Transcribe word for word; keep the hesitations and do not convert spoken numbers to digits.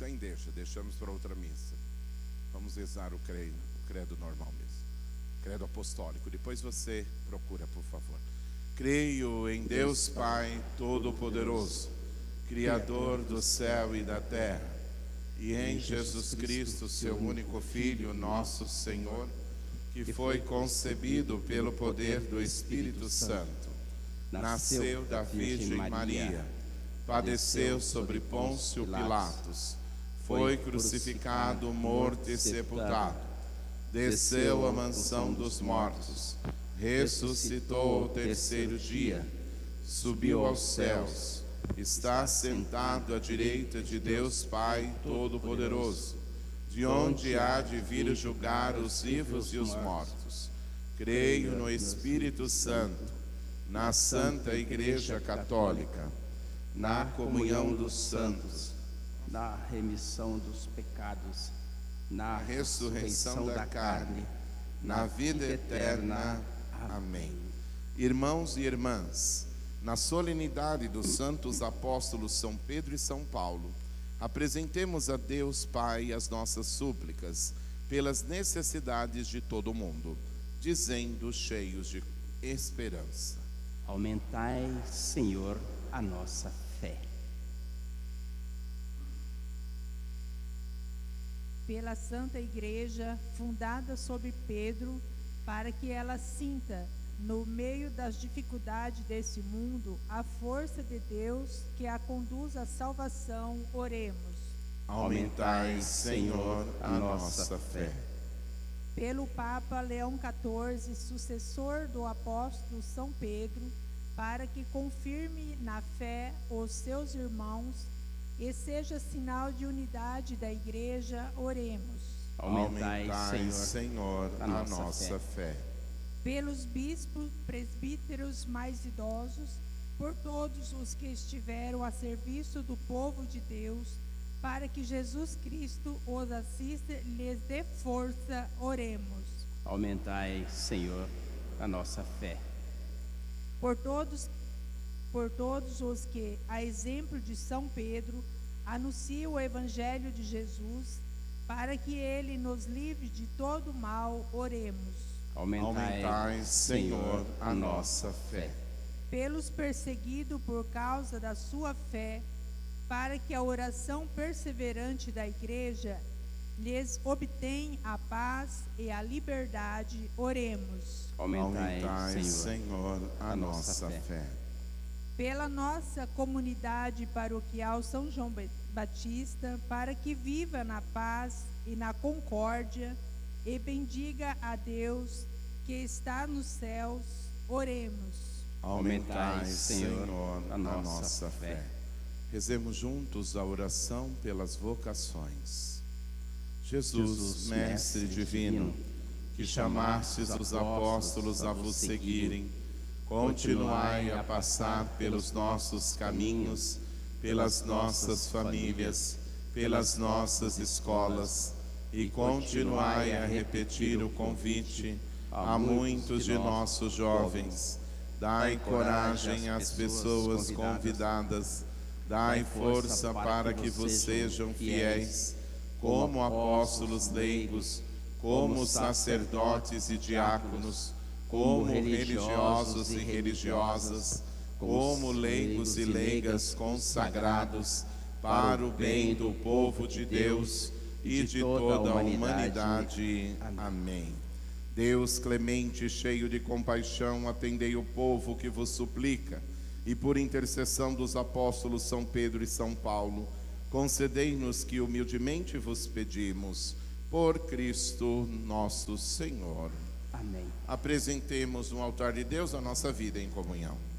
tem, deixa, deixamos para outra missa. Vamos rezar o credo, o credo normal mesmo, credo apostólico. Depois você procura, por favor. Creio em Deus Pai Todo-Poderoso, Criador do céu e da terra, e em Jesus Cristo, seu único Filho, nosso Senhor, que foi concebido pelo poder do Espírito Santo, nasceu da Virgem Maria, padeceu sobre Pôncio Pilatos, foi crucificado, morto e sepultado, desceu à mansão dos mortos, ressuscitou ao terceiro dia, subiu aos céus, está sentado à direita de Deus Pai Todo-Poderoso, de onde há de vir julgar os vivos e os mortos. Creio no Espírito Santo, na Santa Igreja Católica, na comunhão dos santos, na remissão dos pecados, na ressurreição da carne, na vida eterna. Amém. Irmãos e irmãs, na solenidade dos santos apóstolos São Pedro e São Paulo, apresentemos a Deus Pai as nossas súplicas pelas necessidades de todo o mundo, dizendo, cheios de esperança: aumentai, Senhor, a nossa fé. Pela Santa Igreja, fundada sob Pedro, para que ela sinta, no meio das dificuldades desse mundo, a força de Deus que a conduz à salvação, oremos. Aumentai, Senhor, a nossa fé. Pelo Papa Leão quatorze, sucessor do apóstolo São Pedro, para que confirme na fé os seus irmãos e seja sinal de unidade da Igreja, oremos. Aumentai, Aumentai Senhor, Senhor, a, a nossa, nossa fé. fé. Pelos bispos, presbíteros mais idosos, por todos os que estiveram a serviço do povo de Deus, para que Jesus Cristo os assista e lhes dê força, oremos. Aumentai, Senhor, a nossa fé. Por todos, por todos os que, a exemplo de São Pedro, anunciam o Evangelho de Jesus, para que ele nos livre de todo mal, oremos. Aumentai, Aumentai, Senhor, a nossa fé. Pelos perseguidos por causa da sua fé, para que a oração perseverante da Igreja lhes obtenha a paz e a liberdade, oremos. Aumentai, Aumentai, Senhor, Senhor, a, a nossa, nossa fé. fé. Pela nossa comunidade paroquial São João Batista, para que viva na paz e na concórdia e bendiga a Deus que está nos céus, oremos. Aumentai, Senhor, a nossa fé. Rezemos juntos a oração pelas vocações. Jesus, Jesus, Mestre divino, que chamastes os apóstolos a vos seguirem, continuai a passar pelos nossos caminhos, pelas nossas famílias, pelas nossas escolas, e continuai a repetir o convite a muitos de nossos jovens. Dai coragem às pessoas convidadas, dai força para que vos sejam fiéis, como apóstolos leigos, como sacerdotes e diáconos, como religiosos e religiosas, como leigos e leigas consagrados, para o bem do povo de Deus e de toda a humanidade. Amém. Deus clemente, cheio de compaixão, atendei o povo que vos suplica, e por intercessão dos apóstolos São Pedro e São Paulo, concedei-nos que humildemente vos pedimos, por Cristo nosso Senhor. Amém. Apresentemos no altar de Deus a nossa vida em comunhão.